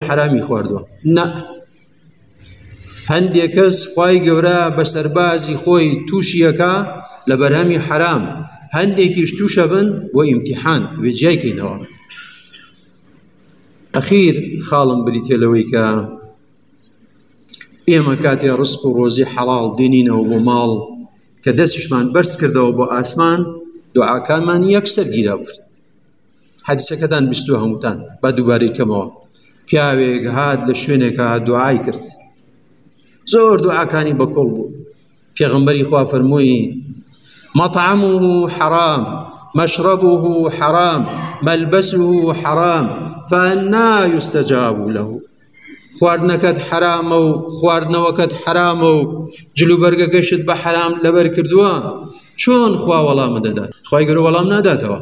حرامی خواردووە نا هەندێک کەس خوای گەورە بە سەربازی خۆی تووشیەکە لە بەرهەمی حرام هەندێکیش تووشە بن بۆ ئیمتیحان وێ جیایکەینەوە ئەخیر خاڵم بریتێ لەوەی کە ئێمە کاتێ ڕزق و ڕۆزی حەڵاڵ دێنینەوە بۆ ماڵ کە دەستیشمان بەرز کردەوە بۆ ئاسمان دوعاکانمان یەکسەر گیرا بوون حەدیسەکەتان بیستووە هەمووتان با دووبارەی کەمەوە پیاوێک هات لە شوێنێکە دوعای کرد زۆر دوعاکانی بەکۆڵ بوو پێغەمبەری خوا فەرمووی مطعمه حرام مشربه حرام ملبسه حرام فأنا يستجاب له خواردنەکەت حرامە و خواردنەوەکەت حرامە و جلوبەرگەکەشت بە حرام لەبەر کردووە چۆن خوا وەڵامە دەدات خوای گەورە وەڵام ناداتەوە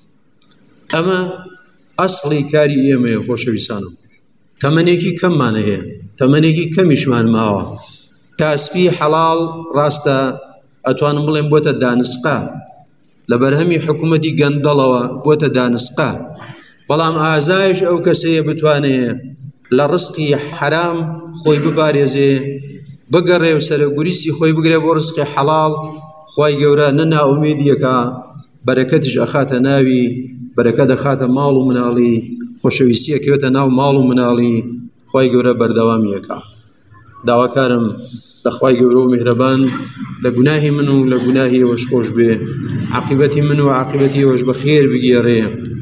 ئەمە ئەسڵی کاری ئێمەیە خۆشەویستانم تەمەنێکی کەممانە هەیە تەمەنێکی کەمیشمان ماوە کاسپی حەڵاڵ ڕاستە ئەتوانم بڵێم بۆتە دانسقا لە بەرهەمی حکوومەتی گەندەڵەوە بۆتە دانسقا بەڵام ئازایش ئەو کەسەیە بتوانێت لە ڕزقی حرام خۆی بپارێزێ بگەڕێ و سەرەگوریسی خۆی بگرێ بۆ ڕزقی حەڵاڵ خوای گەورە نە ناومێدیەکە بەرەکەتیش ئەخاتە ناوی بەرەکە دەخاتە ماڵ و مناڵی خۆشەویستیەکەوێتە ناو ماڵ و مناڵی خوای گەورە بەردەوامیەکە داواکارم لە خوای گەورە و میهرەبان لە گوناهی من و لە گوناهی ئێوەش خۆش بێ عاقبەتی من و عاقبەتی ئێوەش بەخێر بگێڕێ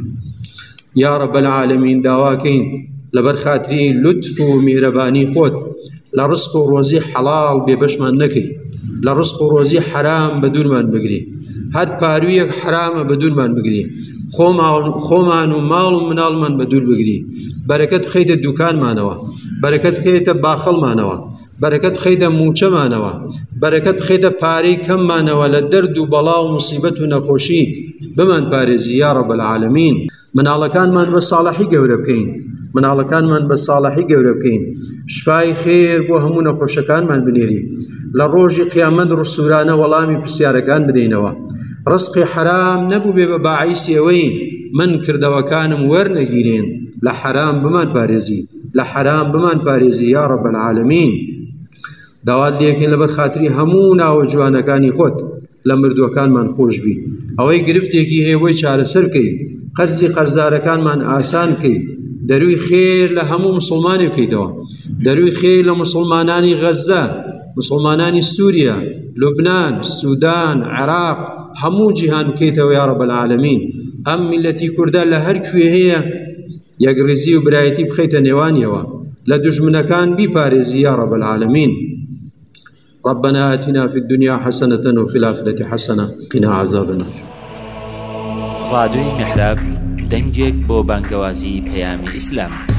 یا رب العالمین داواکەین لەبەر خاتری لطف و میهرەبانی خۆت لە ڕزق و ڕۆزی حەڵاڵ بێبەشمان نەکەی لە ڕزق و ڕۆزی حرام بە دوورمان بگری هەر پارویەک حرامە بە دوورمان بگری خۆمان و ماڵ و مناڵمان بە دوور بگری بەرەکەت خەیتە دوکانمانەوە بەرەکەت خەیتە باخەڵمانەوە بەرەکەت خەیتە موچەمانەوە بەرەکەت خەیتە پارەی کەممانەوە لە دەرد و بەڵا و موسیبەت و نەخۆشی بمان پارێزی یا رب العالمین مناڵەکانمان بە ساڵحی گەورە بکەین مناڵەکانمان بە ساڵحی گەورە بکەین شفای خێر بۆ هەموو نەخۆشەکانمان بنێری لە ڕۆژی قیامەت ڕسوورانە وەڵامی پرسیارەکان بدەینەوە ڕزقی حرام نەبوو بێ بە باعیسی ئەوەی من کردەوەکانم وەرنەگیرێن لە حرام بمان پارێزی لە حرام بمان پارێزی یا رب العالمین داوات لێکەین لەبەر خاتری هەموو ناوە جوانەکانی خۆت لە مردووەکانمان خۆش بی ئەوەی گرفتێکی هەیە بۆی چارەسەر بکەی قەرزی قەرزارەکانمان ئاسان بکەی دەروی خێر لە هەموو مسلمانی بکەیتەوە دەروی خێر لە مسلمانانی غەزە مسلمانانی سووریا لوبنان سوودان عێراق هەموو جیهان بکەیتەوە یا رب العالمین ئەم میلەتی کوردە لە هەر کوێ هەیە یەکڕێزی و برایەتی بخەیتە نێوانیەوە لە دوژمنەکان بیپارێزی یا رب العالمین ربنا آتنا في الدنيا حسنة وفي الآخرة حسنة قنا عذاب النار راديو محراب دەنگێک بۆ بانگەوازی پەیامی ئیسلام